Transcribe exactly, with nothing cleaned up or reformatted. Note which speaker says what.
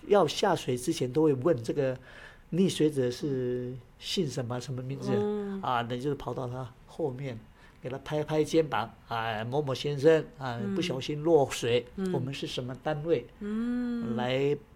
Speaker 1: 要下水之前都会问这个溺水者是姓什么什么名字、嗯、啊，那就是跑到他后面给他拍拍肩膀啊，某某先生啊、嗯，不小心落水、嗯、我们是什么单位、嗯、来